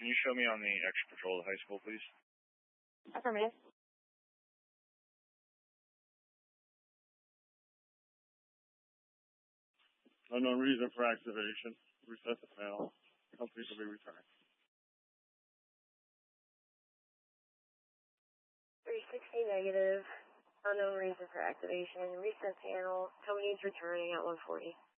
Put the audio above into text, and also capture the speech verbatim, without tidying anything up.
Can you show me on the extra patrol of the high school, please? Affirmative. Unknown reason for activation. Reset the panel. Company will be returned. three sixty negative. Unknown reason for activation. Reset panel. Company's returning at one forty.